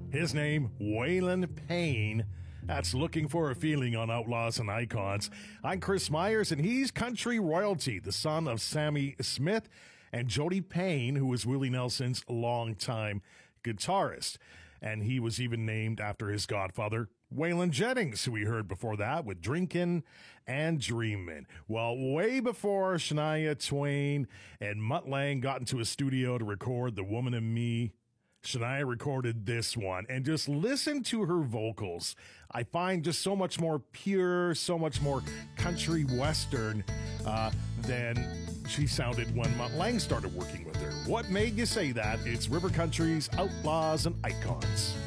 His name, Waylon Payne. That's Looking for a Feeling on Outlaws and Icons. I'm Chris Myers, and he's country royalty, the son of Sammy Smith and Jody Payne, who was Willie Nelson's longtime guitarist. And he was even named after his godfather, Waylon Jennings, who we heard before that with Drinkin' and Dreamin'. Well, way before Shania Twain and Mutt Lange got into a studio to record The Woman in Me, Shania recorded this one, and just listen to her vocals. I find just so much more pure, so much more country western than she sounded when Mutt Lange started working with her. What made you say that? It's River Country's Outlaws and Icons.